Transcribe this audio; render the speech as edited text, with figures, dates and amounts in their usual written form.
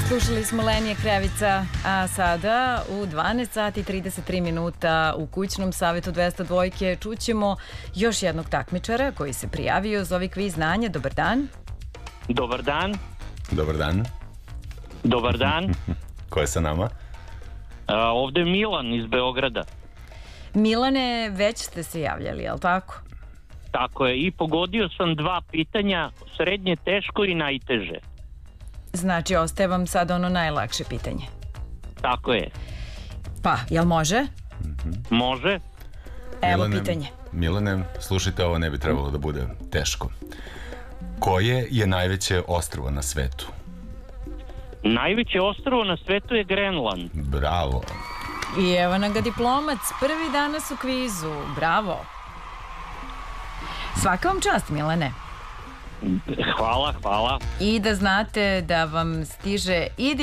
Slušali smo Lenije Krevica, a sada u 12 sati 33 minuta u kućnom savetu 202 čućemo još jednog takmičara koji se prijavio za ovaj kviz znanja. Dobar dan. Dobar dan. Dobar dan. Dobar dan. Ko je sa nama? Ovde je Milan iz Beograda. Milane, već ste se javljali, je li tako? Tako je, i pogodio sam 2 pitanja, srednje teško i najteže. Znači, ostaje vam sad ono najlakše pitanje. Tako je. Pa, jel može? Može. Evo pitanje. Milane, slušajte, ovo ne bi trebalo da bude teško. Koje je najveće ostrvo na svetu? Najveće ostrvo na svetu je Grenland. Bravo. I evo nam ga diplomac, prvi danas u kvizu. Bravo. Svaka vam čast, Milane. Hvala, hvala. I da znate da vam stiže i